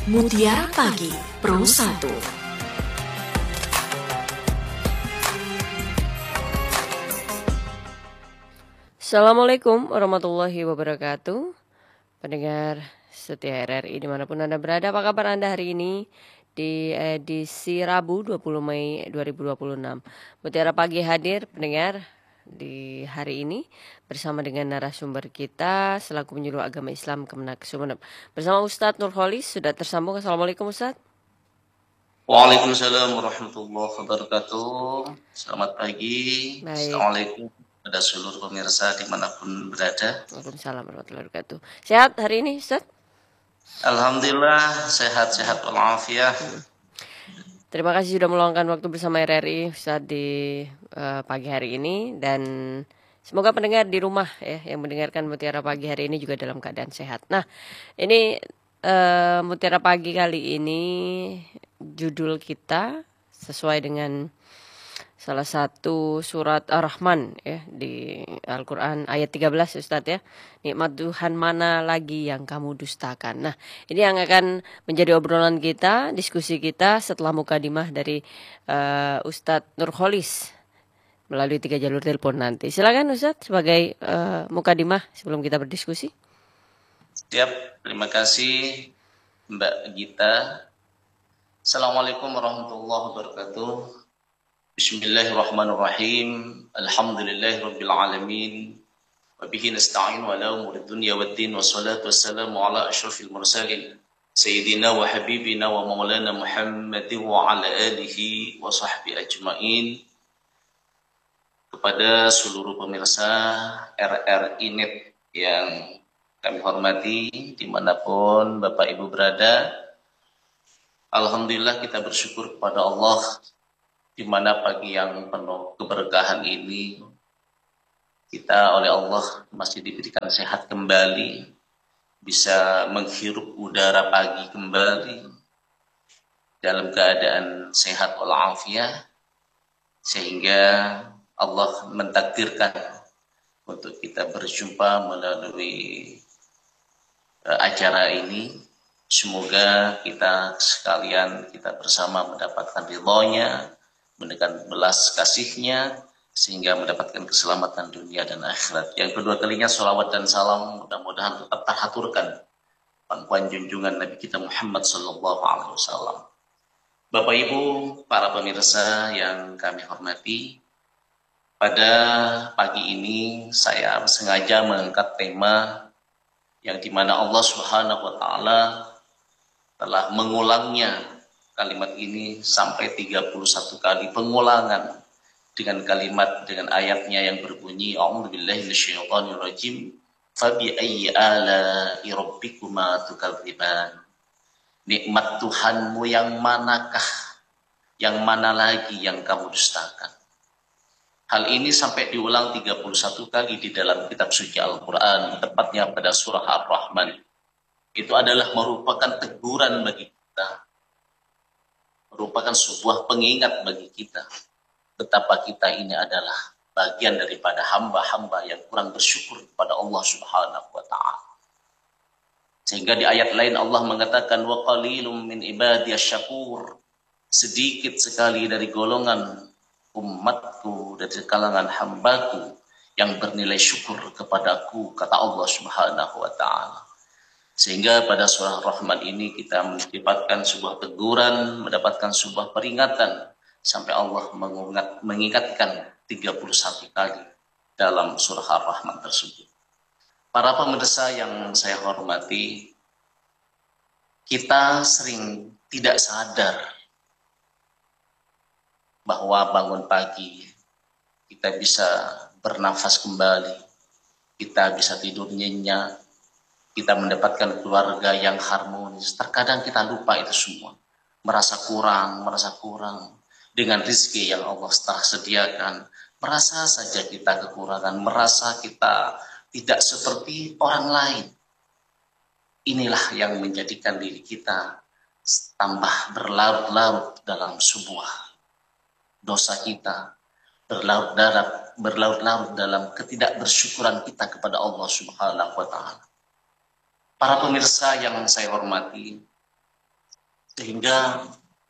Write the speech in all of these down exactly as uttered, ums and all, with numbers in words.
Mutiara Pagi Pro satu. Assalamualaikum warahmatullahi wabarakatuh. Pendengar setia R R I dimanapun Anda berada, apa kabar Anda hari ini di edisi Rabu dua puluh Mei dua ribu dua puluh enam. Mutiara Pagi hadir pendengar di hari ini bersama dengan narasumber kita selaku penyuluh agama Islam Kemenak Sumeneb. Bersama Ustadz Nurholis sudah tersambung. Assalamualaikum Ustadz. Waalaikumsalam warahmatullahi wabarakatuh. Selamat pagi. Baik. Assalamualaikum kepada seluruh pemirsa dimanapun berada. Waalaikumsalam warahmatullahi wabarakatuh. Sehat hari ini Ustadz? Alhamdulillah sehat-sehat walafiat. Terima kasih sudah meluangkan waktu bersama R R I Ustadz di uh, pagi hari ini, dan semoga pendengar di rumah ya yang mendengarkan Mutiara Pagi hari ini juga dalam keadaan sehat. Nah, ini uh, Mutiara Pagi kali ini judul kita sesuai dengan salah satu surat Ar-Rahman ya di Al-Qur'an ayat tiga belas Ustadz ya. Nikmat Tuhan mana lagi yang kamu dustakan. Nah, ini yang akan menjadi obrolan kita, diskusi kita setelah mukadimah dari uh, Ustadz Nurholis melalui tiga jalur telepon nanti. Silakan Ustadz sebagai uh, mukadimah sebelum kita berdiskusi. Siap, terima kasih Mbak Gita. Assalamualaikum warahmatullahi wabarakatuh. Bismillahirrahmanirrahim. Alhamdulillahirabbil alamin. Wa bihi nasta'in wa la umuri dunya waddin wassalatu wassalamu ala asyrafil mursalin sayyidina wa habibina wa maulana Muhammadin wa ala alihi wa sahbihi ajmain. Kepada seluruh pemirsa R R I Net yang kami hormati dimanapun Bapak Ibu berada, alhamdulillah kita bersyukur kepada Allah di mana pagi yang penuh keberkahan ini kita oleh Allah masih diberikan sehat kembali, bisa menghirup udara pagi kembali dalam keadaan sehat walafiat, sehingga Allah mentakdirkan untuk kita berjumpa melalui uh, acara ini. Semoga kita sekalian kita bersama mendapatkan ridhonya, mendekat belas kasihnya, sehingga mendapatkan keselamatan dunia dan akhirat. Yang kedua kalinya salawat dan salam mudah-mudahan tetap terhaturkan pangkuan junjungan Nabi kita Muhammad sallallahu alaihi wasallam. Bapak Ibu, para pemirsa yang kami hormati, pada pagi ini saya sengaja mengangkat tema yang dimana Allah Subhanahu wa Ta'ala telah mengulangnya kalimat ini sampai tiga puluh satu kali pengulangan dengan kalimat dengan ayatnya yang berbunyi A'udzubillahi minasyaitonirrajim fabi ayyi ala'i rabbikuma tukadziban. Nikmat Tuhanmu yang manakah, yang mana lagi yang kamu dustakan. Hal ini sampai diulang tiga puluh satu kali di dalam kitab suci Al-Quran, tepatnya pada surah Ar-Rahman. Itu adalah merupakan teguran bagi kita, merupakan sebuah pengingat bagi kita betapa kita ini adalah bagian daripada hamba-hamba yang kurang bersyukur kepada Allah Subhanahu wa Ta'ala. Sehingga di ayat lain Allah mengatakan wa qalilum min ibadiyasy syakur, sedikit sekali dari golongan umatku dari kalangan hambaku yang bernilai syukur kepadaku, kata Allah Subhanahu wa Ta'ala. Sehingga pada surah Rahman ini kita mendapatkan sebuah teguran, mendapatkan sebuah peringatan, sampai Allah mengingat, mengingatkan tiga puluh satu kali dalam surah Ar-Rahman tersebut. Para pemirsa yang saya hormati, kita sering tidak sadar bahwa bangun pagi kita bisa bernafas kembali, kita bisa tidur nyenyak, kita mendapatkan keluarga yang harmonis. Terkadang kita lupa itu semua, merasa kurang, merasa kurang dengan rezeki yang Allah telah sediakan. Merasa saja kita kekurangan, merasa kita tidak seperti orang lain. Inilah yang menjadikan diri kita tambah berlarut-larut dalam sebuah dosa kita, berlarut-larut berlarut-larut dalam ketidakbersyukuran kita kepada Allah Subhanahu wa Ta'ala. Para pemirsa yang saya hormati, Sehingga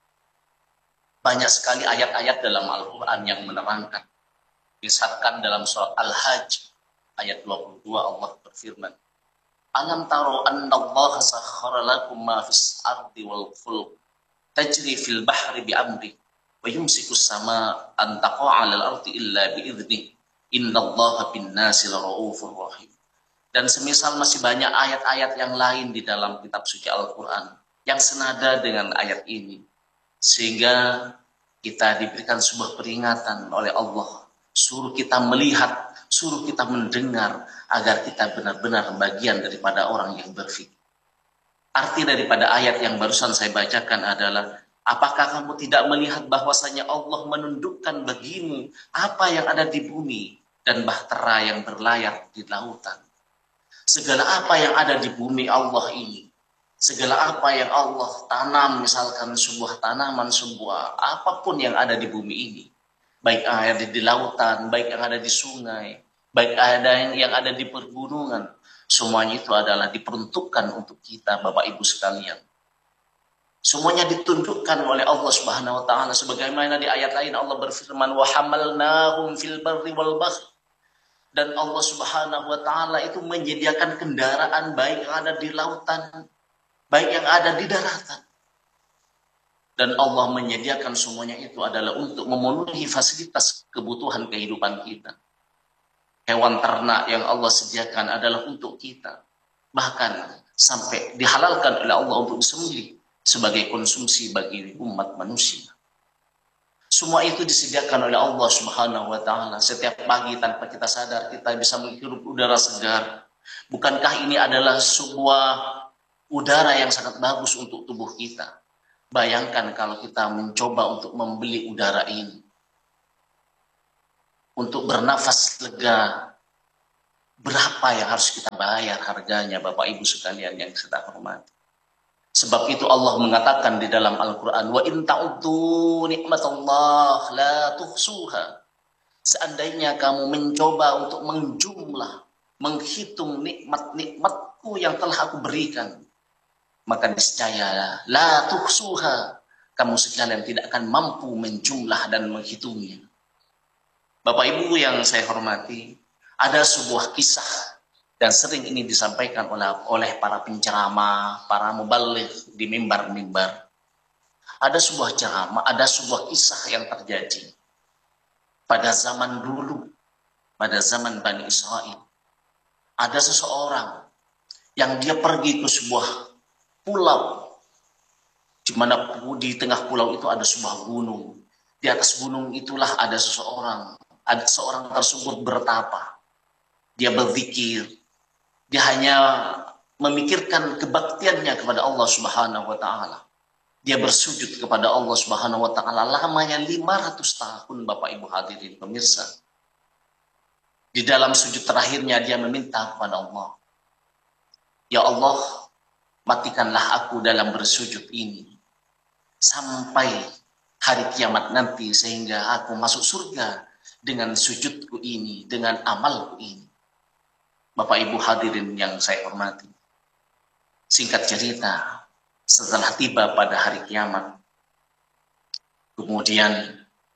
banyak sekali ayat-ayat dalam Al-Quran yang menerangkan. Misalkan dalam surat Al-Hajj ayat dua puluh dua Allah berfirman, Alam taro anna Allah sakhara lakum ma fis ardi wal fulk tajri fil bahri bi amri wa yumsiku sama an taqa'a 'alal ardi illa bi idzni innallaha bin nasi laraufur rahim. Dan semisal masih banyak ayat-ayat yang lain di dalam kitab suci Al-Quran yang senada dengan ayat ini, sehingga kita diberikan sebuah peringatan oleh Allah, suruh kita melihat, suruh kita mendengar, agar kita benar-benar bagian daripada orang yang berfikir. Arti daripada ayat yang barusan saya bacakan adalah, apakah kamu tidak melihat bahwasanya Allah menundukkan bagimu apa yang ada di bumi dan bahtera yang berlayar di lautan. Segala apa yang ada di bumi Allah ini, segala apa yang Allah tanam, misalkan sebuah tanaman, sebuah apapun yang ada di bumi ini, baik yang ada di lautan, baik yang ada di sungai, baik ada yang ada di pergunungan, semuanya itu adalah diperuntukkan untuk kita, Bapak Ibu sekalian. Semuanya ditunjukkan oleh Allah Subhanahu wa taala, sebagaimana di ayat lain Allah berfirman, wa hamalnahum fil barri wal bahri. Dan Allah Subhanahu wa taala itu menyediakan kendaraan baik yang ada di lautan, baik yang ada di daratan. Dan Allah menyediakan semuanya itu adalah untuk memenuhi fasilitas kebutuhan kehidupan kita. Hewan ternak yang Allah sediakan adalah untuk kita. Bahkan sampai dihalalkan oleh Allah untuk disembelih sebagai konsumsi bagi umat manusia. Semua itu disediakan oleh Allah Subhanahu wa taala. Setiap pagi tanpa kita sadar kita bisa menghirup udara segar. Bukankah ini adalah sebuah udara yang sangat bagus untuk tubuh kita? Bayangkan kalau kita mencoba untuk membeli udara ini, untuk bernafas lega, berapa yang harus kita bayar harganya, Bapak Ibu sekalian yang saya hormati. Sebab itu Allah mengatakan di dalam Al-Quran, wa in ta'uddu nikmatallah la tuhsuha. Seandainya kamu mencoba untuk menjumlah, menghitung nikmat-nikmatku yang telah aku berikan, maka niscaya la tuhsuha, kamu sekalian tidak akan mampu menjumlah dan menghitungnya. Bapak Ibu yang saya hormati, ada sebuah kisah dan sering ini disampaikan oleh oleh para penceramah, para mubaligh di mimbar-mimbar. Ada sebuah ceramah, ada sebuah kisah yang terjadi pada zaman dulu, pada zaman Bani Israel. Ada seseorang yang dia pergi ke sebuah pulau, di mana di tengah pulau itu ada sebuah gunung. Di atas gunung itulah ada seseorang, ada seorang tersebut bertapa. Dia berzikir. Dia hanya memikirkan kebaktiannya kepada Allah Subhanahu wa taala. Dia bersujud kepada Allah Subhanahu wa taala lamanya lima ratus tahun, Bapak Ibu hadirin pemirsa. Di dalam sujud terakhirnya dia meminta kepada Allah, ya Allah, matikanlah aku dalam bersujud ini sampai hari kiamat nanti, sehingga aku masuk surga dengan sujudku ini, dengan amalku ini. Bapak Ibu hadirin yang saya hormati, singkat cerita, setelah tiba pada hari kiamat, kemudian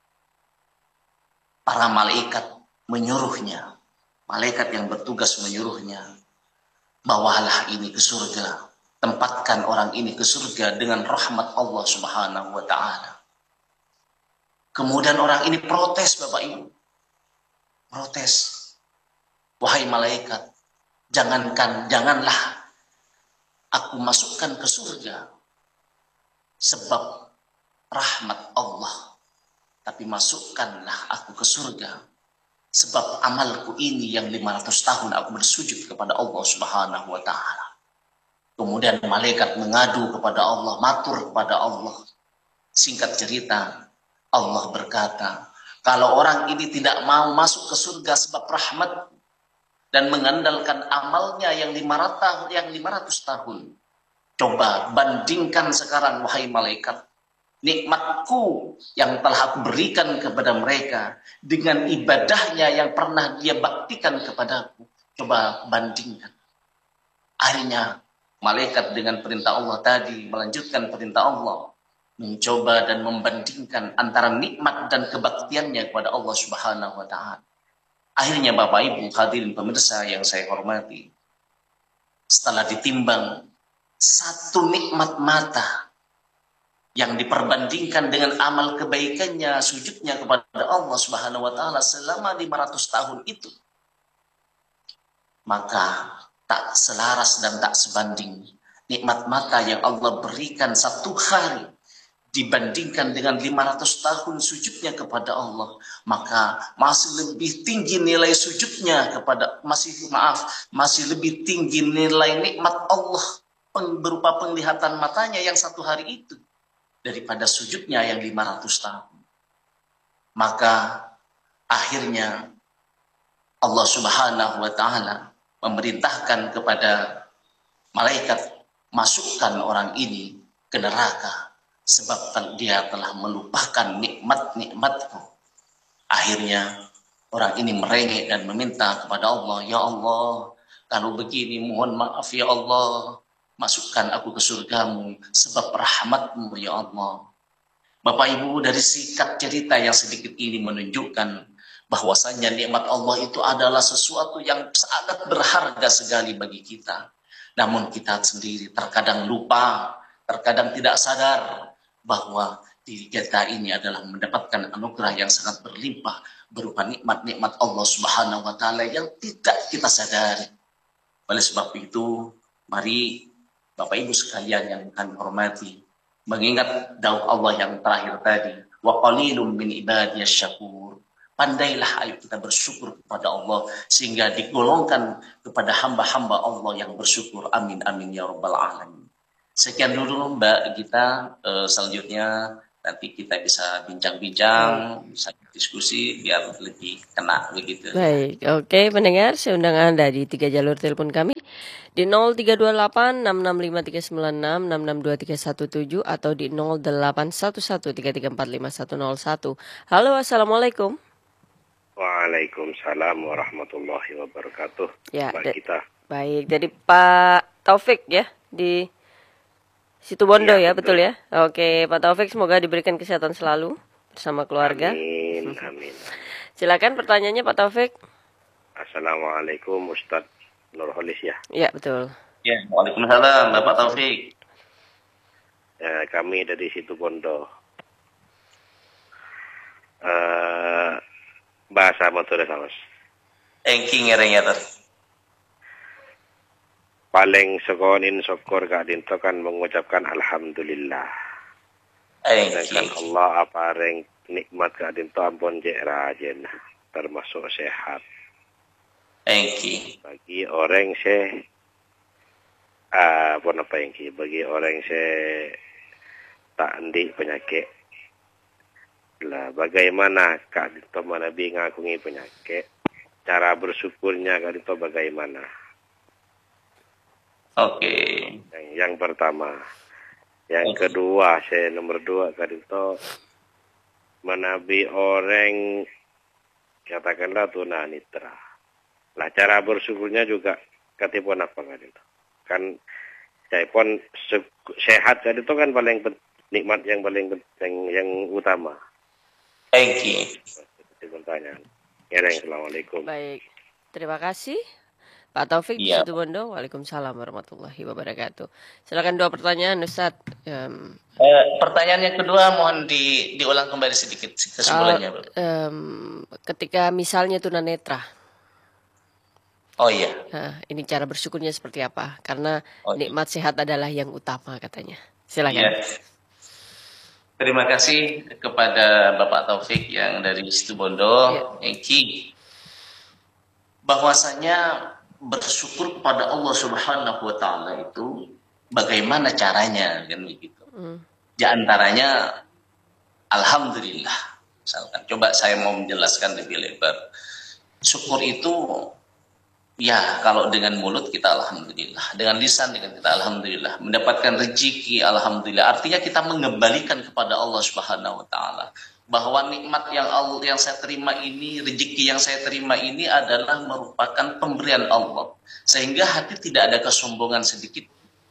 para malaikat menyuruhnya, malaikat yang bertugas menyuruhnya, bawalah ini ke surga, tempatkan orang ini ke surga dengan rahmat Allah Subhanahu wa taala. Kemudian orang ini protes, Bapak Ibu. Protes. Wahai malaikat, jangankan, janganlah aku masukkan ke surga sebab rahmat Allah, tapi masukkanlah aku ke surga sebab amalku ini yang lima ratus tahun aku bersujud kepada Allah Subhanahu wa taala. Kemudian malaikat mengadu kepada Allah, matur kepada Allah. Singkat cerita, Allah berkata, kalau orang ini tidak mau masuk ke surga sebab rahmat dan mengandalkan amalnya yang lima ratus tahun, coba bandingkan sekarang, wahai malaikat, nikmatku yang telah aku berikan kepada mereka dengan ibadahnya yang pernah dia baktikan kepadaku. Coba bandingkan. Akhirnya malaikat dengan perintah Allah tadi melanjutkan perintah Allah, mencoba dan membandingkan antara nikmat dan kebaktiannya kepada Allah Subhanahu wa taala. Akhirnya Bapak Ibu hadirin pemirsa yang saya hormati, setelah ditimbang satu nikmat mata yang diperbandingkan dengan amal kebaikannya, sujudnya kepada Allah Subhanahu wa taala selama lima ratus tahun itu, maka tak selaras dan tak sebanding nikmat mata yang Allah berikan satu hari dibandingkan dengan lima ratus tahun sujudnya kepada Allah, maka masih lebih tinggi nilai sujudnya kepada masih maaf masih lebih tinggi nilai nikmat Allah berupa penglihatan matanya yang satu hari itu daripada sujudnya yang lima ratus tahun. Maka akhirnya Allah Subhanahu wa taala memerintahkan kepada malaikat, masukkan orang ini ke neraka sebab dia telah melupakan nikmat-nikmatku. Akhirnya orang ini merengek dan meminta kepada Allah, ya Allah, kalau begini mohon maaf ya Allah, masukkan aku ke surgamu sebab rahmatmu ya Allah. Bapak Ibu, dari sikat cerita yang sedikit ini menunjukkan bahwasanya nikmat Allah itu adalah sesuatu yang sangat berharga sekali bagi kita. Namun kita sendiri terkadang lupa, terkadang tidak sadar bahwa diri kita ini adalah mendapatkan anugerah yang sangat berlimpah berupa nikmat-nikmat Allah Subhanahu wa taala yang tidak kita sadari. Oleh sebab itu, mari Bapak Ibu sekalian yang kami hormati, mengingat dawuh Allah yang terakhir tadi, wa qalilum min ibadiyas syakur. Pandailah ayo kita bersyukur kepada Allah sehingga digolongkan kepada hamba-hamba Allah yang bersyukur. Amin amin ya rabbal alamin. Sekian dulu Mbak Gita, e, selanjutnya nanti kita bisa bincang-bincang, bisa diskusi biar lebih kena begitu. Baik, oke pendengar, saya undang Anda di tiga jalur telepon kami di nol tiga dua delapan enam enam lima tiga sembilan enam enam enam dua tiga satu tujuh atau di nol delapan satu satu tiga tiga empat lima satu nol satu. Halo, assalamualaikum. Waalaikumsalam warahmatullahi wabarakatuh. Ya, Mbak Gita. Baik, dari Pak Taufik ya di Situbondo ya, ya betul. betul ya. Oke, Pak Taufik, semoga diberikan kesehatan selalu bersama keluarga. Amin, amin. Silakan pertanyaannya Pak Taufik. Assalamualaikum Ustadz Nurholis ya. Ya betul. Ya, waalaikumsalam Bapak Taufik. Ya, kami dari Situbondo. Uh, bahasa Madura Samas. Engking ngerengnya ter. Paling sekonin syukur Kak Dinto kan mengucapkan alhamdulillah. Sedangkan Allah apa reng nikmat Kak Dinto ampun jek rajen termasuk sehat. Engki. Bagi orang se ah uh, apa engki bagi orang se tak endi penyakit. Lah bagaimana Kak Dinto manabi ngakungi penyakit? Cara bersyukurnya Kak Dinto bagaimana? Oke. Okay. Yang, yang pertama. Yang okay. kedua, saya nomor dua Kak Dinto menabi orang katakanlah tunanetra. Lah cara bersyukurnya juga katipun apa Kak Dinto? Kan saya pun sehat Kak Dinto kan paling nikmat yang paling penting yang utama. Thank you. Pertanyaan. Assalamualaikum. Baik, terima kasih Pak Taufik di ya. Situbondo. Waalaikumsalam warahmatullahi wabarakatuh. Silakan dua pertanyaan Ustaz. Um, eh, pertanyaan yang kedua mohon di, diulang kembali sedikit kesimpulannya. Kalau, um, ketika misalnya tunanetra. Oh iya. Nah, ini cara bersyukurnya seperti apa? Karena oh, nikmat iya. sehat adalah yang utama katanya. Silakan. Iya. Terima kasih kepada Bapak Taufik yang dari Situbondo, ya. Eki. Bahwasanya bersyukur kepada Allah Subhanahu wa taala itu bagaimana caranya kan begitu. Hmm. Di antaranya alhamdulillah. Misalkan coba saya mau menjelaskan lebih lebar. Syukur itu ya kalau dengan mulut kita alhamdulillah, dengan lisan dengan kita alhamdulillah, mendapatkan rezeki alhamdulillah. Artinya kita mengembalikan kepada Allah Subhanahu wa taala bahwa nikmat yang Allah yang saya terima ini, rezeki yang saya terima ini adalah merupakan pemberian Allah. Sehingga hati tidak ada kesombongan sedikit.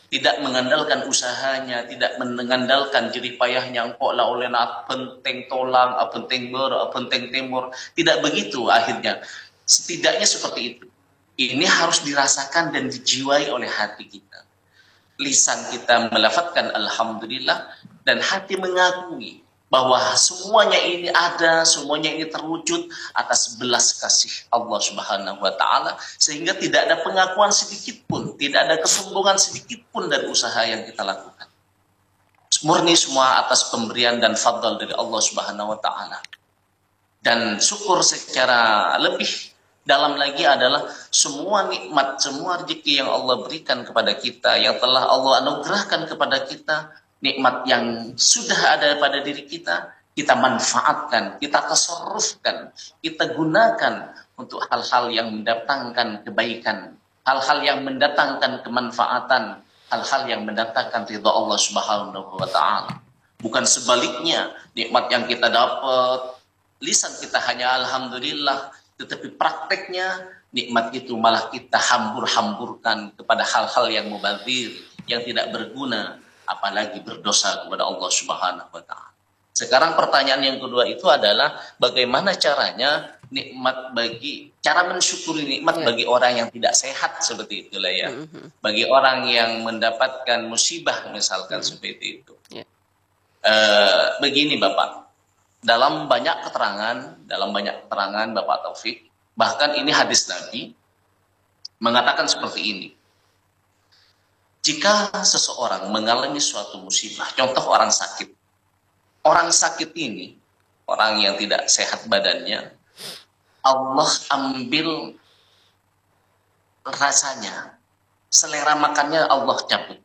tidak mengandalkan usahanya, tidak mengandalkan jerih payahnya, engkau lah oleh nak penting tolang, penting ber, penting timur. Tidak begitu akhirnya. Setidaknya seperti itu. Ini harus dirasakan dan dijiwai oleh hati kita. Lisan kita melafazkan alhamdulillah dan hati mengakui bahwa semuanya ini ada, semuanya ini terwujud atas belas kasih Allah Subhanahu wa taala, sehingga tidak ada pengakuan sedikit pun, tidak ada kesombongan sedikit pun dari usaha yang kita lakukan. Murni semua atas pemberian dan fadl dari Allah Subhanahu wa taala. Dan syukur secara lebih dalam lagi adalah semua nikmat, semua rezeki yang Allah berikan kepada kita, yang telah Allah anugerahkan kepada kita, nikmat yang sudah ada pada diri kita, kita manfaatkan, kita tasarrufkan, kita gunakan untuk hal-hal yang mendatangkan kebaikan, hal-hal yang mendatangkan kemanfaatan, hal-hal yang mendatangkan ridha Allah Subhanahu wa taala. Bukan sebaliknya, nikmat yang kita dapat, lisan kita hanya alhamdulillah, tetapi prakteknya nikmat itu malah kita hambur-hamburkan kepada hal-hal yang mubazir, yang tidak berguna, apalagi berdosa kepada Allah Subhanahu wa taala. Sekarang pertanyaan yang kedua itu adalah bagaimana caranya nikmat bagi cara mensyukuri nikmat ya. Bagi orang yang tidak sehat seperti itulah ya. Mm-hmm. Bagi orang yang mendapatkan musibah misalkan mm-hmm. seperti itu. Yeah. Uh, begini Bapak, dalam banyak keterangan, dalam banyak keterangan Bapak Taufik, bahkan ini hadis Nabi mengatakan seperti ini. Jika seseorang mengalami suatu musibah, contoh orang sakit. Orang sakit ini, orang yang tidak sehat badannya, Allah ambil rasanya, selera makannya Allah cabut.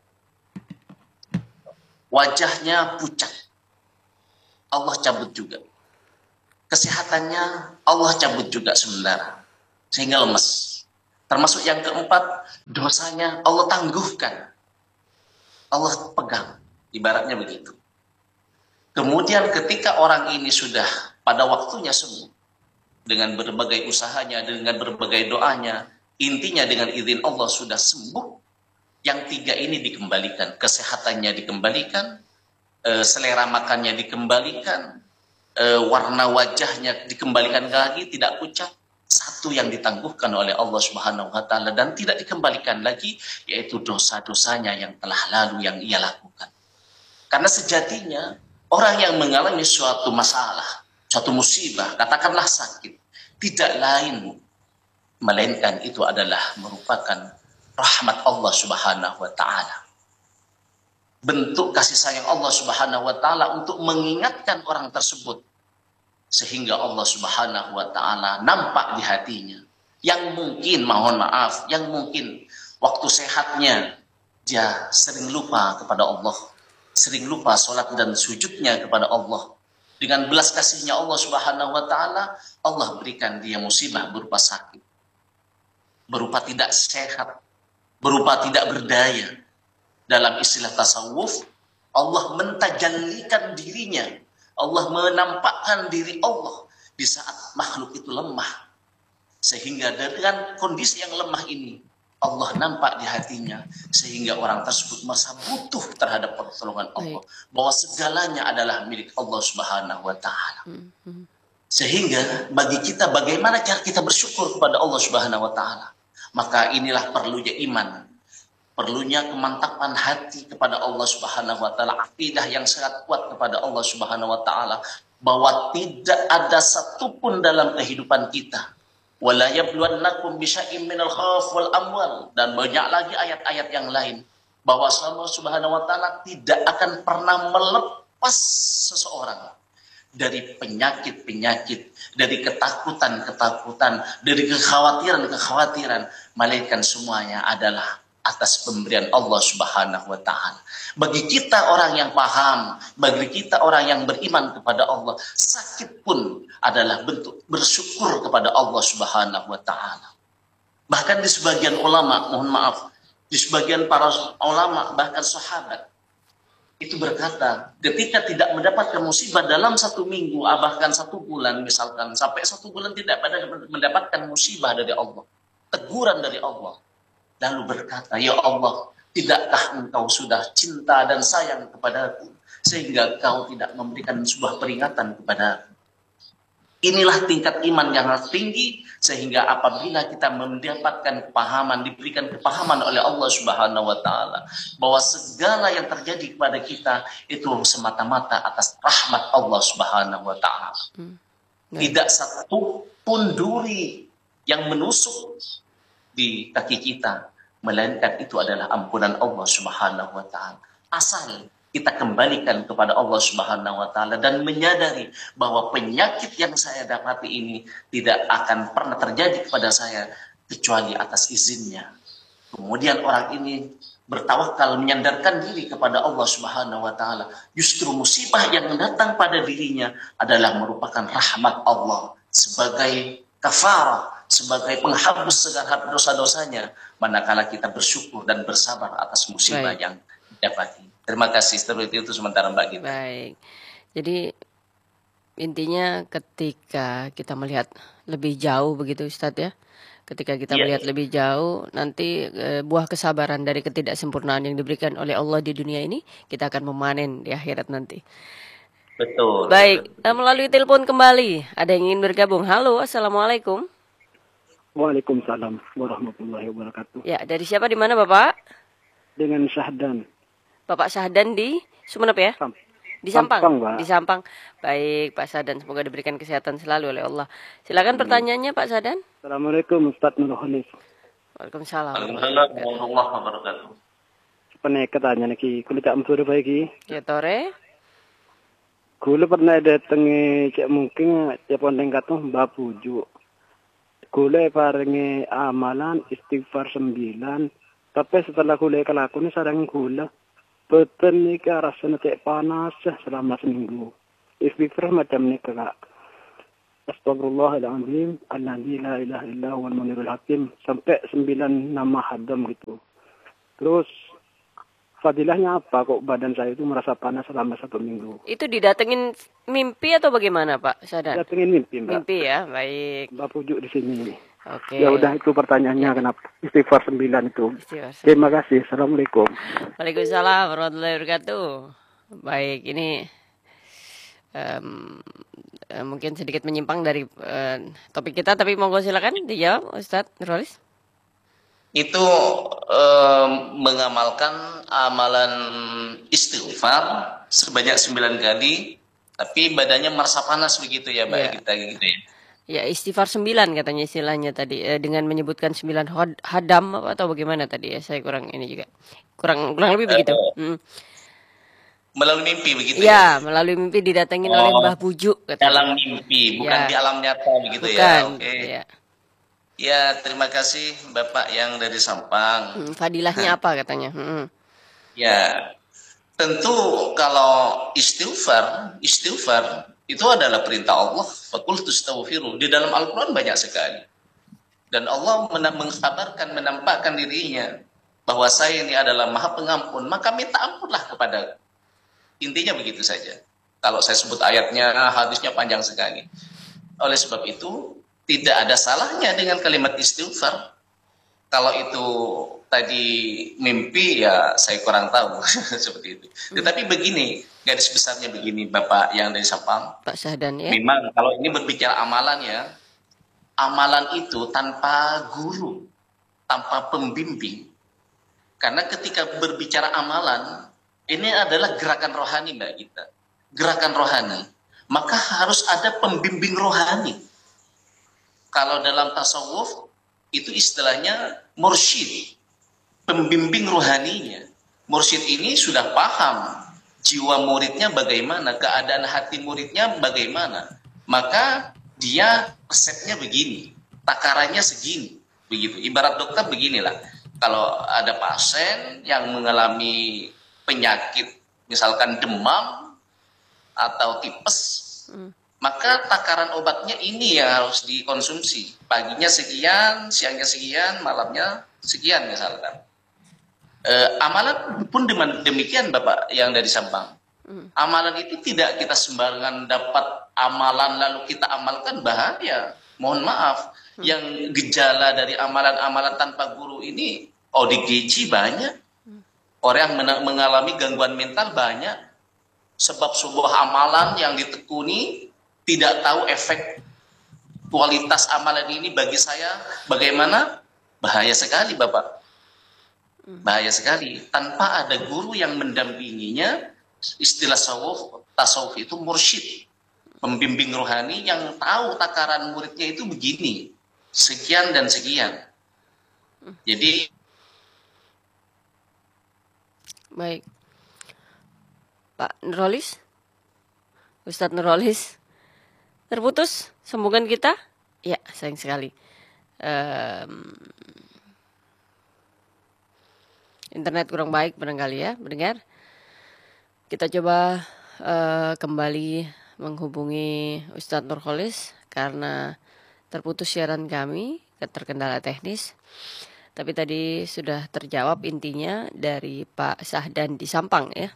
Wajahnya pucat, Allah cabut juga. Kesehatannya Allah cabut juga sementara, sehingga lemas. Termasuk yang keempat, dosanya Allah tangguhkan. Allah pegang, ibaratnya begitu. Kemudian ketika orang ini sudah pada waktunya sembuh, dengan berbagai usahanya, dengan berbagai doanya, intinya dengan izin Allah sudah sembuh, yang tiga ini dikembalikan. Kesehatannya dikembalikan, selera makannya dikembalikan, warna wajahnya dikembalikan lagi, tidak pucat. Satu yang ditangguhkan oleh Allah Subhanahu wa taala dan tidak dikembalikan lagi, yaitu dosa-dosanya yang telah lalu yang ia lakukan. Karena sejatinya orang yang mengalami suatu masalah, suatu musibah, katakanlah sakit, tidak lain melainkan itu adalah merupakan rahmat Allah Subhanahu wa taala. Bentuk kasih sayang Allah Subhanahu wa taala untuk mengingatkan orang tersebut, sehingga Allah Subhanahu wa taala nampak di hatinya. Yang mungkin, mohon maaf, yang mungkin waktu sehatnya dia sering lupa kepada Allah, sering lupa sholat dan sujudnya kepada Allah. Dengan belas kasihnya Allah Subhanahu wa taala, Allah berikan dia musibah berupa sakit, berupa tidak sehat, berupa tidak berdaya. Dalam istilah tasawuf, Allah mentajallikan dirinya, Allah menampakkan diri Allah di saat makhluk itu lemah. Sehingga dengan kondisi yang lemah ini, Allah nampak di hatinya, sehingga orang tersebut merasa butuh terhadap pertolongan Allah. Baik. Bahwa segalanya adalah milik Allah Subhanahu wa taala. Hmm. Sehingga bagi kita, bagaimana cara kita bersyukur kepada Allah Subhanahu wa taala? Maka inilah perlunya iman, perlunya kemantapan hati kepada Allah Subhanahu wa taala, akidah yang sangat kuat kepada Allah Subhanahu wa taala, bahwa tidak ada satupun dalam kehidupan kita, wala yabluwannakum bisyai'im minal khauf wal amwal, dan banyak lagi ayat-ayat yang lain, bahwa Allah Subhanahu wa taala tidak akan pernah melepas seseorang dari penyakit-penyakit, dari ketakutan-ketakutan, dari kekhawatiran-kekhawatiran, melainkan semuanya adalah atas pemberian Allah Subhanahu wa taala. Bagi kita orang yang paham, bagi kita orang yang beriman kepada Allah, sakit pun adalah bentuk bersyukur kepada Allah Subhanahu wa taala. Bahkan di sebagian ulama, mohon maaf, di sebagian para ulama, bahkan sahabat itu berkata, ketika tidak mendapatkan musibah dalam satu minggu, bahkan satu bulan misalkan, sampai satu bulan tidak mendapatkan musibah dari Allah, teguran dari Allah, lalu berkata, ya Allah, Tidakkah engkau sudah cinta dan sayang kepadaku sehingga kau tidak memberikan sebuah peringatan kepadaku? Inilah tingkat iman yang sangat tinggi, sehingga apabila kita mendapatkan kepahaman, diberikan kepahaman oleh Allah Subhanahu wa taala bahwa segala yang terjadi kepada kita itu semata-mata atas rahmat Allah Subhanahu wa taala. Hmm. Tidak satu pun duri yang menusuk di kaki kita, melainkan itu adalah ampunan Allah Subhanahu wa taala. Asal kita kembalikan kepada Allah Subhanahu wa taala dan menyadari bahwa penyakit yang saya dapati ini tidak akan pernah terjadi kepada saya kecuali atas izinnya. Kemudian orang ini bertawakal, menyandarkan diri kepada Allah Subhanahu wa taala. Justru musibah yang datang pada dirinya adalah merupakan rahmat Allah sebagai kafarah, sebagai penghapus segala dosa-dosanya, manakala kita bersyukur dan bersabar atas musibah Baik. yang didapati. Terima kasih, seperti itu sementara Mbak Gita. Baik, jadi intinya ketika kita melihat lebih jauh begitu Ustadz ya, ketika kita yeah. melihat lebih jauh, nanti e, buah kesabaran dari ketidaksempurnaan yang diberikan oleh Allah di dunia ini, kita akan memanen di akhirat nanti. Betul. Baik, betul. melalui telepon kembali, ada yang ingin bergabung. Halo, Assalamualaikum. Waalaikumsalam warahmatullahi wabarakatuh. Ya, dari siapa, di mana Bapak? Dengan Syahdan. Bapak Syahdan di Sumeneb ya? Sam di Sampang. Sampang di Sampang. Baik, Pak Syahdan, semoga diberikan kesehatan selalu oleh Allah. Silakan pertanyaannya Pak Syahdan. Assalamualaikum Ustaz Nurholis. Waalaikumsalam. Waalaikumsalam warahmatullahi wabarakatuh. Pernah ketanya lagi, kulit tak mesti lagi. Ya tore. Kulit pernah datang cek mungkin cek pondeng katuh mbak pujuk. Kulit paringi amalan istighfar sembilan. Tapi setelah kulit kelakon sarang kulit. Betul ni ke rasanya cek panas selama seminggu. Istighfar macam ni kak. Astagfirullahaladzim. Alladzi la ilaha illa huwal munirul hakim. Sampai sembilan nama hadam gitu. Terus fadilahnya apa kok badan saya itu merasa panas selama satu minggu? Itu didatengin mimpi atau bagaimana Pak Syahdan? Datengin mimpi Mbak. Mimpi ya, baik. Mbak pujuk di sini. Oke. Ya udah itu pertanyaannya ya. Kenapa istighfar sembilan itu. Istighfar sembilan. Terima kasih. Assalamualaikum. Waalaikumsalam warahmatullahi wabarakatuh. Baik, ini um, uh, mungkin sedikit menyimpang dari uh, topik kita, tapi monggo silakan dijawab Ustadz Nurholis. Itu um, mengamalkan amalan istighfar sebanyak sembilan kali, tapi badannya merasa panas begitu ya Mbak ya. Kita gitu ya. Ya, istighfar sembilan katanya istilahnya tadi, eh, dengan menyebutkan sembilan hadam apa, atau bagaimana tadi ya, saya kurang ini juga. Kurang kurang lebih begitu. Uh, hmm. Melalui mimpi begitu ya? Ya, ya? melalui mimpi didatengin oh, oleh Mbah Pujuk katanya. Dalam mimpi, bukan ya. Di alam nyata begitu bukan, ya. Oke. Okay. Ya. Ya, terima kasih Bapak yang dari Sampang. Hmm, fadilahnya apa katanya? Hmm. Ya, tentu kalau istighfar, istighfar itu adalah perintah Allah. Faqultu astaghfiru. Di dalam Al-Quran banyak sekali. Dan Allah mengkabarkan, menampakkan dirinya bahwa saya ini adalah Maha Pengampun. Maka minta ampunlah kepada. Intinya begitu saja. Kalau saya sebut ayatnya, hadisnya panjang sekali. Oleh sebab itu, tidak ada salahnya dengan kalimat istighfar. Kalau itu tadi mimpi, ya saya kurang tahu. Seperti itu. Tetapi begini, garis besarnya begini Bapak yang dari Sampang. Pak Syahdan ya. Memang kalau ini berbicara amalan ya, amalan itu tanpa guru, tanpa pembimbing. Karena ketika berbicara amalan, ini adalah gerakan rohani Mbak kita. Gerakan rohani. Maka harus ada pembimbing rohani. Kalau dalam tasawuf, itu istilahnya mursyid. Pembimbing rohaninya. Mursyid ini sudah paham jiwa muridnya bagaimana, keadaan hati muridnya bagaimana. Maka dia resepnya begini, takarannya segini. Begitu. Ibarat dokter beginilah. Kalau ada pasien yang mengalami penyakit, misalkan demam atau tipes, hmm. maka takaran obatnya ini yang harus dikonsumsi. Paginya sekian, siangnya sekian, malamnya sekian misalkan. E, amalan pun demikian Bapak yang dari Sampang. Hmm. Amalan itu tidak kita sembarangan dapat amalan lalu kita amalkan, bahaya. Mohon maaf, hmm. yang gejala dari amalan-amalan tanpa guru ini O D G J banyak. Hmm. Orang yang mengalami gangguan mental banyak. Sebab sebuah amalan yang ditekuni tidak tahu efek kualitas amalan ini bagi saya bagaimana. Bahaya sekali Bapak. Bahaya sekali. Tanpa ada guru yang mendampinginya, istilah tasawuf, tasawuf itu mursyid. Pembimbing rohani yang tahu takaran muridnya itu begini. Sekian dan sekian. Jadi Baik. Pak Nurholis? Ustadz Nurholis? Terputus sambungan kita? Ya, sayang sekali. Um, internet kurang baik barangkali ya, mendengar. Kita coba uh, kembali menghubungi Ustadz Nurholis karena terputus siaran kami, terkendala teknis. Tapi tadi sudah terjawab intinya dari Pak Sahdan di Sampang ya.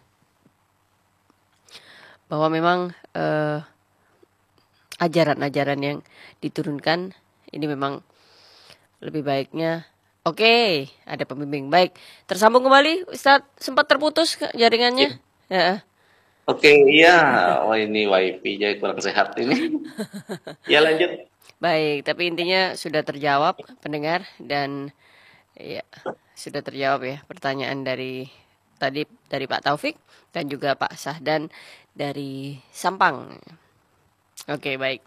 Bahwa memang eh, ajaran-ajaran yang diturunkan ini memang lebih baiknya. Oke, ada pembimbing. Baik, tersambung kembali Ustadz, sempat terputus jaringannya. Ya. Oke, iya. Oh ini wifi jadi kurang sehat ini. Ya lanjut. Baik, tapi intinya sudah terjawab pendengar dan ya, sudah terjawab ya pertanyaan dari tadi dari Pak Taufik dan juga Pak Sahdan dari Sampang. Oke, baik.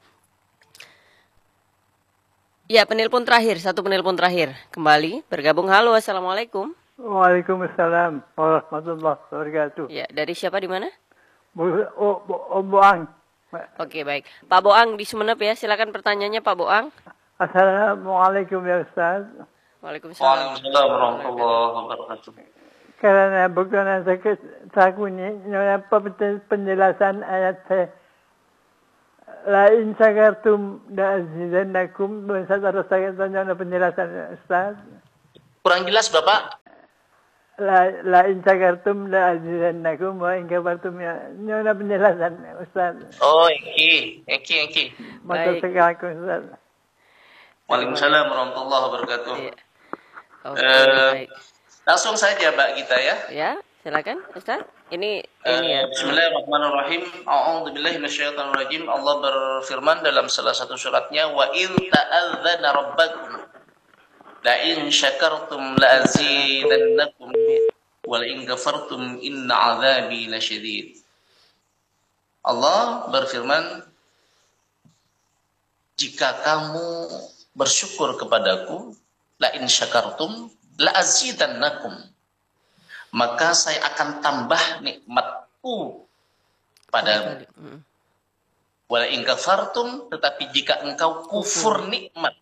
Ya, penelpon terakhir, satu penelpon terakhir. Kembali bergabung. Halo, Assalamualaikum. Waalaikumsalam warahmatullahi wabarakatuh. Ya, dari siapa di mana? Bu, oh, bu, oh, Boang. Oke, baik. Pak Boang di Sumeneb ya, silakan pertanyaannya Pak Boang. Assalamualaikum ya Ustaz. Waalaikumsalam. Waalaikumsalam warahmatullahi wabarakatuh. Karena bukan saya takutnya penjelasan ayat saya. La in syakartum la azidannakum. Saya harus saya tanya penjelasan Ustaz. Kurang jelas Bapak? La la in syakartum la azidannakum wa in kafartum ya. Ini penjelasan Ustaz. Oh, iki, iki, iki. Matur sekali Ustaz. Waalaikumsalam warahmatullahi wabarakatuh. Iya. Oke, Eh, baik. Langsung saja Mbak kita ya. Ya, silakan Ustaz. Ini Eh, ini ya. Bismillahirrahmanirrahim. A'udzubillahi minasyaitonirrajim. Allah berfirman dalam salah satu suratnya, wa in ta'adzana rabbakum la in syakartum la azidannakum wa la in kafartum inna 'adzabi lasyadid. Allah berfirman, jika kamu bersyukur kepadaku, la in syakartum la azidannakum, maka saya akan tambah nikmatku padamu. Wala in kafartum, tetapi jika engkau kufur nikmat,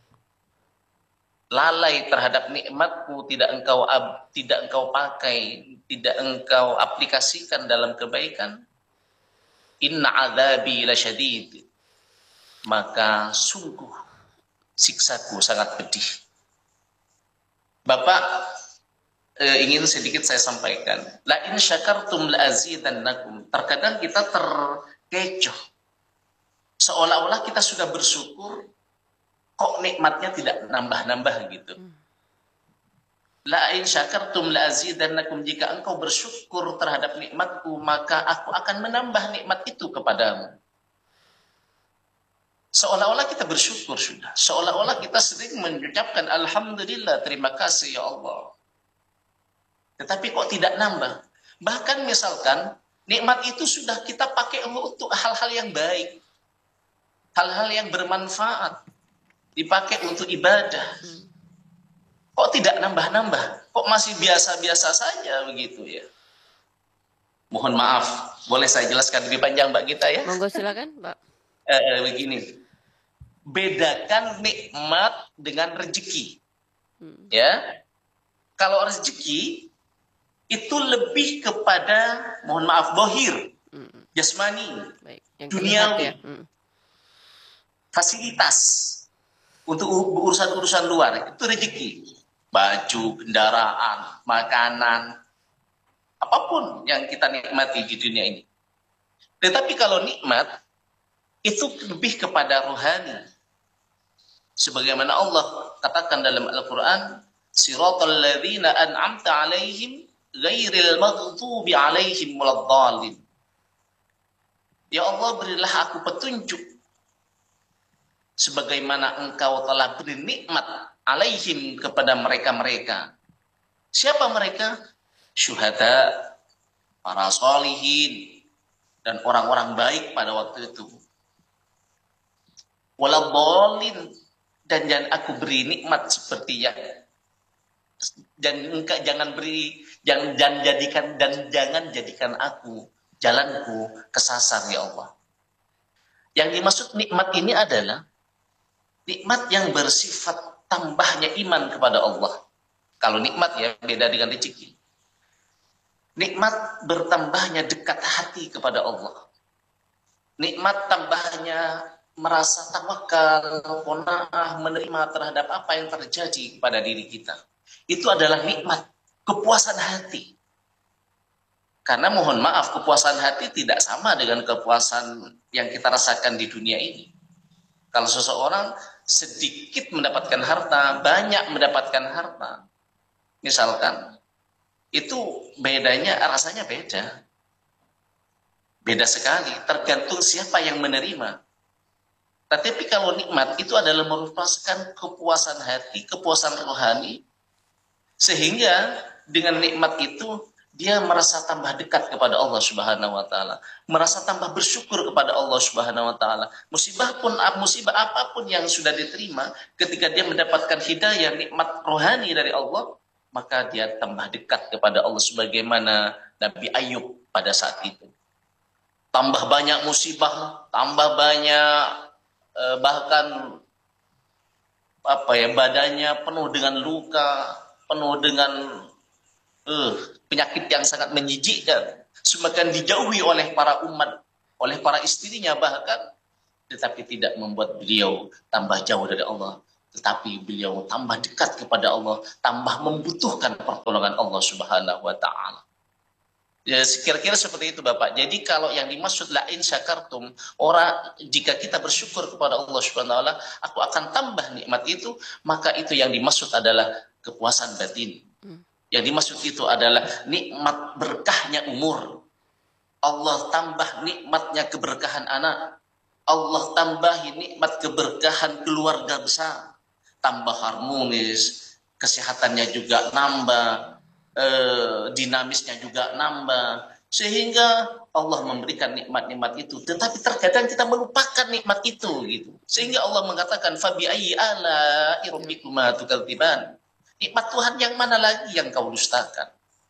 lalai terhadap nikmatku, tidak engkau ab, tidak engkau pakai, tidak engkau aplikasikan dalam kebaikan, inna adzabi lasyadid, maka sungguh siksaku sangat pedih. Bapak eh, ingin sedikit saya sampaikan. La in syakartum la azidannakum. Terkadang kita terkecoh. Seolah-olah kita sudah bersyukur, kok nikmatnya tidak nambah-nambah gitu. La in syakartum la azidannakum, jika engkau bersyukur terhadap nikmatku, maka aku akan menambah nikmat itu kepadamu. Seolah-olah kita bersyukur sudah. Seolah-olah kita sering mengucapkan alhamdulillah, terima kasih ya Allah. Tetapi kok tidak nambah. Bahkan misalkan nikmat itu sudah kita pakai untuk hal-hal yang baik. Hal-hal yang bermanfaat. Dipakai untuk ibadah. Kok tidak nambah-nambah? Kok masih biasa-biasa saja begitu ya? Mohon maaf. Boleh saya jelaskan lebih panjang Mbak Gita ya? Monggo silakan, Pak. Eh, begini. Bedakan nikmat dengan rezeki. Hmm. Ya. Kalau rezeki itu lebih kepada, mohon maaf, dohir, hmm. jasmani, baik. Yang duniawi, ya. hmm. fasilitas untuk urusan-urusan luar, itu rezeki. Baju, kendaraan, makanan, apapun yang kita nikmati di dunia ini. Tetapi kalau nikmat itu lebih kepada rohani. Sebagaimana Allah katakan dalam Al-Quran, siratal ladzina an'amta alaihim ghairil maghdubi alaihim waladdallin. Ya Allah, berilah aku petunjuk sebagaimana Engkau telah beri nikmat alaihim kepada mereka-mereka. Siapa mereka? Syuhada, para sholihin, dan orang-orang baik pada waktu itu. Waladdallin, dan jangan aku beri nikmat seperti yang dan engkau jangan beri jangan, jangan jadikan dan jangan jadikan aku jalanku kesasar ya Allah. Yang dimaksud nikmat ini adalah nikmat yang bersifat tambahnya iman kepada Allah. Kalau nikmat ya beda dengan rezeki. Nikmat bertambahnya dekat hati kepada Allah. Nikmat tambahnya merasa tawakal, qanaah, menerima terhadap apa yang terjadi pada diri kita. Itu adalah nikmat, kepuasan hati. Karena mohon maaf, kepuasan hati tidak sama dengan kepuasan yang kita rasakan di dunia ini. Kalau seseorang sedikit mendapatkan harta, banyak mendapatkan harta, misalkan, itu bedanya, rasanya beda. Beda sekali, tergantung siapa yang menerima. Tetapi kalau nikmat itu adalah merupakan kepuasan hati, kepuasan rohani, sehingga dengan nikmat itu dia merasa tambah dekat kepada Allah Subhanahu wa taala, merasa tambah bersyukur kepada Allah Subhanahu wa taala. Musibah pun musibah apapun yang sudah diterima, ketika dia mendapatkan hidayah, nikmat rohani dari Allah, maka dia tambah dekat kepada Allah sebagaimana Nabi Ayub pada saat itu. Tambah banyak musibah, tambah banyak eh, bahkan apa ya, badannya penuh dengan luka, penuh dengan uh, penyakit yang sangat menjijikkan, semakin dijauhi oleh para umat, oleh para istrinya bahkan, tetapi tidak membuat beliau tambah jauh dari Allah, tetapi beliau tambah dekat kepada Allah, tambah membutuhkan pertolongan Allah Subhanahu wa taala. Ya, kira-kira seperti itu Bapak. Jadi kalau yang dimaksud la in syakartum, orang jika kita bersyukur kepada Allah Subhanahu wa taala, aku akan tambah nikmat itu, maka itu yang dimaksud adalah kepuasan batin. Hmm. Yang dimaksud itu adalah nikmat berkahnya umur. Allah tambah nikmatnya keberkahan anak. Allah tambahi nikmat keberkahan keluarga besar. Tambah harmonis, kesehatannya juga nambah, eh, dinamisnya juga nambah. Sehingga Allah memberikan nikmat-nikmat itu. Tetapi terkadang kita melupakan nikmat itu gitu. Sehingga Allah mengatakan fabi ayyi ala'i rabbikuma tukadziban. Nikmat Tuhan yang mana lagi yang kau dustakan?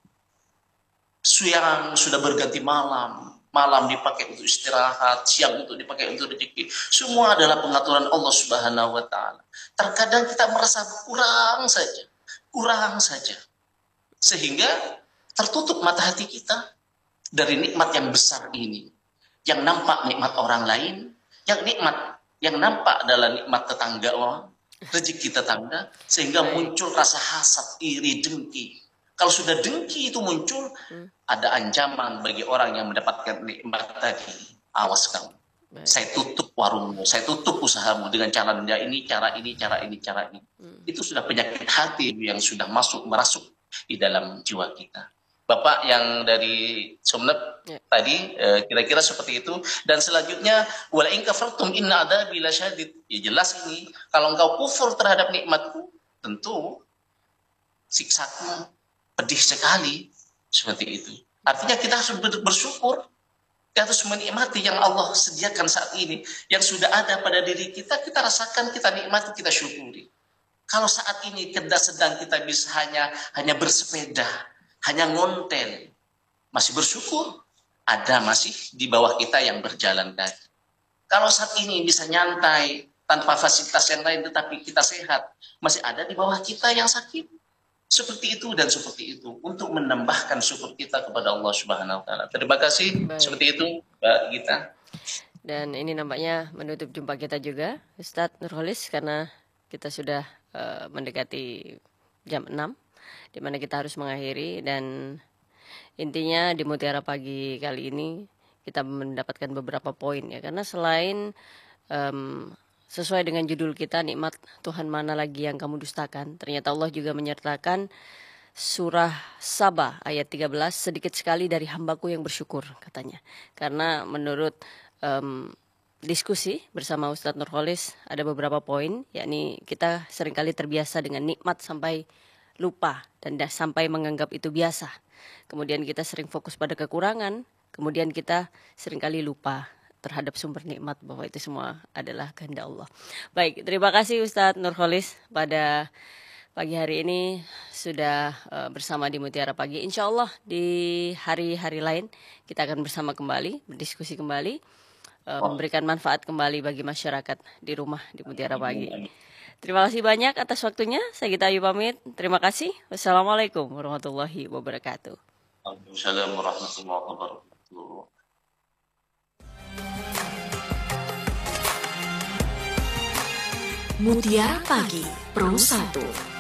Siang sudah berganti malam, malam dipakai untuk istirahat, siang untuk dipakai untuk rezeki. Semua adalah pengaturan Allah Subhanahu wa taala. Terkadang kita merasa kurang saja, kurang saja. Sehingga tertutup mata hati kita dari nikmat yang besar ini. Yang nampak nikmat orang lain, yang nikmat yang nampak adalah nikmat tetangga orang, rezeki tetangga, sehingga muncul rasa hasad, iri, dengki. Kalau sudah dengki itu muncul, ada ancaman bagi orang yang mendapatkan nikmat tadi. Awas kamu, saya tutup warungmu, saya tutup usahamu dengan cara ini, cara ini, cara ini, cara ini. Itu sudah penyakit hati yang sudah masuk, merasuk di dalam jiwa kita. Bapak yang dari Sumeneb ya. Tadi eh, kira-kira seperti itu. Dan selanjutnya wala in kafartum inna adzabi lasyadid. Ya jelas ini, kalau engkau kufur terhadap nikmatku, tentu siksaku pedih sekali. Seperti itu. Artinya kita harus bersyukur, kita harus menikmati yang Allah sediakan saat ini, yang sudah ada pada diri kita, kita rasakan, kita nikmati, kita syukuri. Kalau saat ini kita sedang kita bisa hanya hanya bersepeda, hanya ngonten, masih bersyukur, ada masih di bawah kita yang berjalan kaki. Kalau saat ini bisa nyantai tanpa fasilitas yang lain tetapi kita sehat, masih ada di bawah kita yang sakit. Seperti itu dan seperti itu untuk menambahkan syukur kita kepada Allah Subhanahu wa taala. Terima kasih. Baik. Seperti itu Mbak Gita. Dan ini nampaknya menutup jumpa kita juga Ustadz Nurholis, karena kita sudah uh, mendekati jam enam, di mana kita harus mengakhiri. Dan intinya di Mutiara Pagi kali ini kita mendapatkan beberapa poin ya, karena selain um, sesuai dengan judul kita, nikmat Tuhan mana lagi yang kamu dustakan, ternyata Allah juga menyertakan surah Saba ayat tiga belas, sedikit sekali dari hambaku yang bersyukur katanya. Karena menurut um, diskusi bersama Ustadz Nurholis ada beberapa poin, yakni kita seringkali terbiasa dengan nikmat sampai lupa dan dah sampai menganggap itu biasa. Kemudian kita sering fokus pada kekurangan, kemudian kita seringkali lupa terhadap sumber nikmat bahwa itu semua adalah kehendak Allah. Baik, terima kasih Ustadz Nurholis pada pagi hari ini sudah uh, bersama di Mutiara Pagi. Insya Allah di hari-hari lain kita akan bersama kembali, berdiskusi kembali, uh, memberikan manfaat kembali bagi masyarakat di rumah di Mutiara Pagi. Terima kasih banyak atas waktunya. Saya Gita Ayu pamit. Terima kasih. Wassalamualaikum warahmatullahi wabarakatuh. Waalaikumsalam warahmatullahi wabarakatuh. Mutiara Pagi Pro satu.